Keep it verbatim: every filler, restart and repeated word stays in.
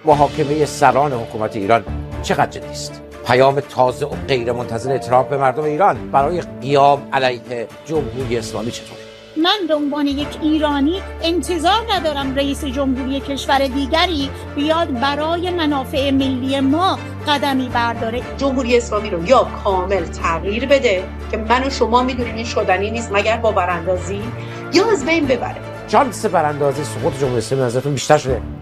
محاکمه سران حکومت ایران چقدر جدی است؟ پیام تازه و غیر منتظر ترامپ به مردم ایران برای قیام علیه جمهوری اسلامی چطور؟ من به عنوان یک ایرانی انتظار ندارم رئیس جمهوری کشور دیگری بیاد برای منافع ملی ما قدمی برداره. جمهوری اسلامی رو یا کامل تغییر بده که من و شما میدونیم این شدنی نیست مگر با براندازی، یا از بین ببره. شانس براندازی سقوط جمهوری اسلامی نظرتون بیشتر شده